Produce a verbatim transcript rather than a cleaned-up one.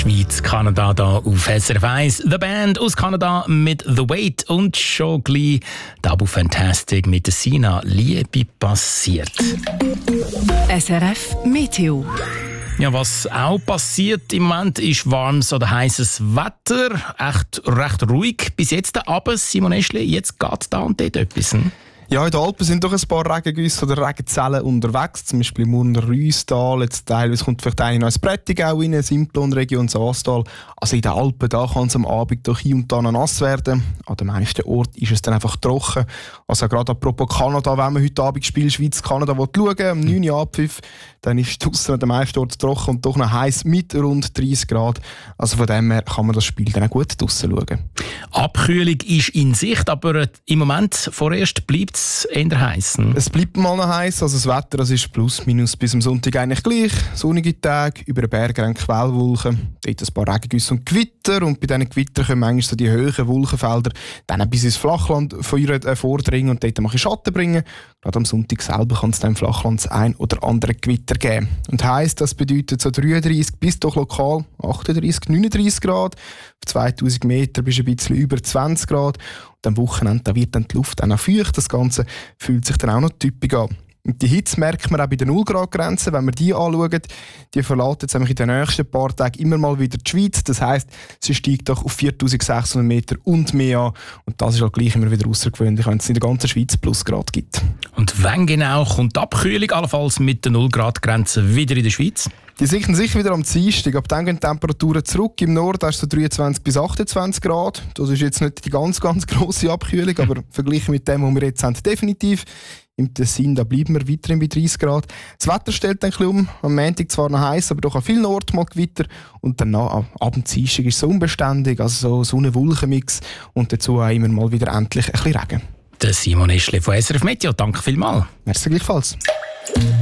Schweiz, Kanada da auf S R F eins. The Band aus Kanada mit The Wait und schon gleich Tabu Fantastic mit der Sina. Liebe passiert. S R F Meteo. Ja, was auch passiert im Moment ist warmes oder heißes Wetter. Echt recht ruhig bis jetzt. Aber Simon Eschli, jetzt geht da und dort etwas. Hm? Ja, in den Alpen sind doch ein paar Regengüsse oder Regenzellen unterwegs, zum Beispiel im Murner Rüstal, jetzt teilweise kommt vielleicht eine noch ins Prättigau rein, Simplon-Region, Saastal. Also in den Alpen, da kann es am Abend doch hier und da noch nass werden. An den meisten Orten ist es dann einfach trocken. Also gerade apropos Kanada, wenn man heute Abend Spiel Schweiz-Kanada schauen, am neun Uhr Abpfiff, dann ist es draussen an den meisten Orten trocken und doch noch heiß mit rund dreißig Grad. Also von dem her kann man das Spiel dann auch gut draussen schauen. Abkühlung ist in Sicht, aber im Moment vorerst bleibt es eher heiß. Es bleibt mal noch heiß, also das Wetter das ist plus minus bis am Sonntag eigentlich gleich. Sonnige Tage, über den Bergen Quellwolken, dort ein paar Regengüsse und Gewitter und bei diesen Gewittern können manchmal so die hohen Wolkenfelder dann bis ins Flachland vordringen und dort mal Schatten bringen. Gerade am Sonntag selber kann es dann im Flachland das ein oder andere Gewitter geben. Und heisst, das bedeutet so dreiunddreißig bis doch lokal achtunddreißig, neununddreißig Grad. Auf zweitausend Meter bist du ein bisschen über zwanzig Grad. Und am Wochenende da wird dann die Luft auch noch feucht. Das Ganze fühlt sich dann auch noch typisch an. Und die Hitze merkt man auch bei den null Grad Grenzen, wenn man die anschaut. Die verlässt jetzt nämlich in den nächsten paar Tagen immer mal wieder die Schweiz. Das heisst, sie steigt doch auf viertausendsechshundert Meter und mehr an. Und das ist halt gleich immer wieder außergewöhnlich, wenn es in der ganzen Schweiz Plusgrad gibt. Und wann genau kommt die Abkühlung allenfalls mit der null Grad Grenze wieder in der Schweiz? Die sichern sich wieder am Dienstag. Ab dann gehen die Temperaturen zurück. Im Norden hast du so dreiundzwanzig bis achtundzwanzig Grad. Das ist jetzt nicht die ganz, ganz grosse Abkühlung, aber verglichen mit dem, was wir jetzt haben, definitiv. Im Tessin, da bleiben wir weiterhin bei dreißig Grad. Das Wetter stellt dann ein bisschen um. Am Montag zwar noch heiß, aber doch an vielen Orten mal Gewitter. Und dann ab dem Dienstag ist es so unbeständig, also so Sonne-Wolken-Mix. Und dazu auch immer mal wieder endlich ein bisschen Regen. Der Simon Eschli von S R F Meteo, danke vielmals. Merci gleichfalls.